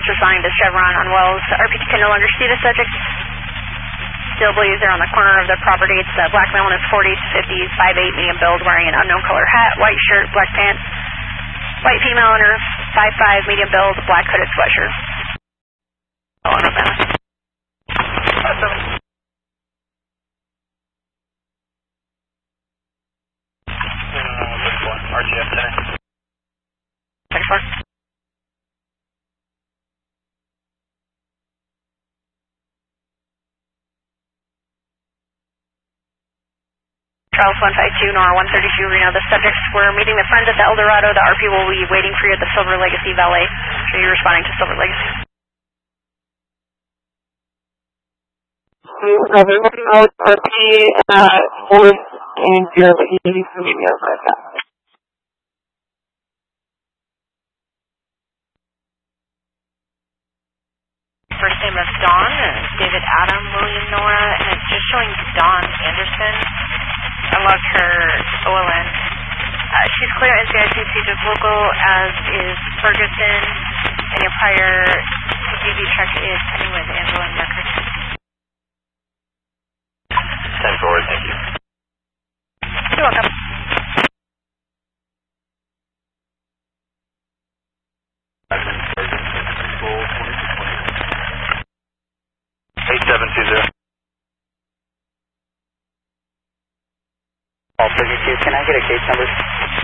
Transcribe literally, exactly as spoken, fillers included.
responding to Chevron on Wells. R P T can no longer see the subject. Still believes they're on the corner of the property. It's a black male in his forties, fifties, five eight, medium build, wearing an unknown color hat, white shirt, black pants. White female in her five five, medium build, black hooded sweatshirt. Oh, no, man. R T F center. Thanks, Mark. Charles one five two, Nora one thirty-two, Reno. The subjects were meeting the friends at the Eldorado. The R P will be waiting for you at the Silver Legacy Valet. So you're responding to Silver Legacy. R P, uh, one, and you're using some emails like that. First name of Dawn, David Adam, William Nora, and it's just showing Dawn Anderson. I love her O L N. Uh, she's clear N C I C C just local, as is Ferguson, and your prior D V check is pending with Angela and record. ten forward, thank you. You're welcome. eight seven two zero. All thirty-two, can I get a case number?